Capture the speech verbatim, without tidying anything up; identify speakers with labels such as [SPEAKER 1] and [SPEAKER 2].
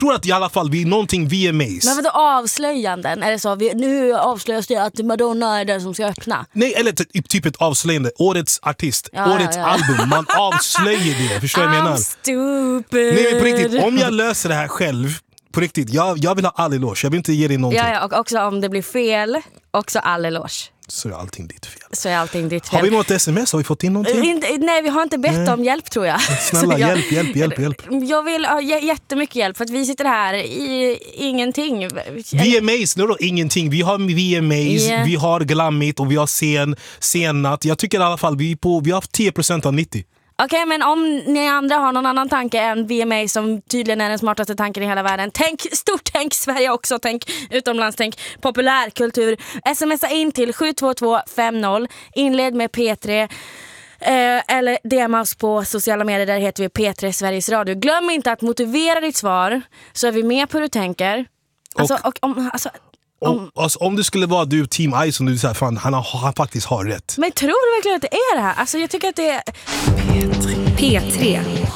[SPEAKER 1] tror att i alla fall vi någonting V M As.
[SPEAKER 2] Men vadå avslöjanden? Är det så? Vi, nu avslöjas det att Madonna är den som ska öppna.
[SPEAKER 1] Nej, eller typ, typ ett avslöjande. Årets artist,
[SPEAKER 2] ja,
[SPEAKER 1] årets
[SPEAKER 2] ja, ja.
[SPEAKER 1] album. Man avslöjar det, förstår jag menar?
[SPEAKER 2] I'm stupid.
[SPEAKER 1] Nej, men på riktigt, om jag löser det här själv, på riktigt, jag, jag vill ha all eloge. Jag vill inte ge dig någonting.
[SPEAKER 2] Ja, ja, och också om det blir fel, också all eloge.
[SPEAKER 1] Så är allting ditt fel.
[SPEAKER 2] Så är allting ditt fel.
[SPEAKER 1] Har vi något sms? Har vi fått in någonting?
[SPEAKER 2] Inte, nej, vi har inte bett
[SPEAKER 1] nej.
[SPEAKER 2] om hjälp, tror jag.
[SPEAKER 1] Snälla,
[SPEAKER 2] jag,
[SPEAKER 1] hjälp, hjälp, hjälp, hjälp.
[SPEAKER 2] Jag vill ha j- jättemycket hjälp, för att vi sitter här i ingenting.
[SPEAKER 1] V M As, nu då ingenting. Vi har V M As, yeah. Vi har glammigt och vi har scen, scenat. Jag tycker i alla fall vi, på, vi har haft tio procent av nittio.
[SPEAKER 2] Okej, okay, men om ni andra har någon annan tanke än V M A som tydligen är den smartaste tanken i hela världen. Tänk stort, tänk Sverige också, tänk utomlands, tänk populärkultur. Smsa in till sju två två fem noll, inled med P tre. Eh, eller D M oss på sociala medier, där heter vi P tre Sveriges Radio. Glöm inte att motivera ditt svar, så är vi med på hur du tänker. Alltså, och, och, om, alltså, om,
[SPEAKER 1] om, alltså, om det skulle vara du, Team Ice, som du säger, fan, han, har, han faktiskt har rätt.
[SPEAKER 2] Men tror du verkligen att det är det här? Alltså jag tycker att det är
[SPEAKER 3] P tre.